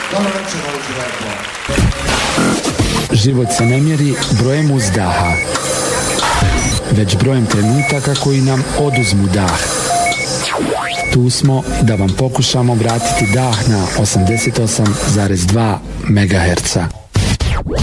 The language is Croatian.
Život se ne mjeri brojem uzdaha, već brojem trenutaka koji nam oduzmu dah. Tu smo da vam pokušamo vratiti dah na 88,2 MHz.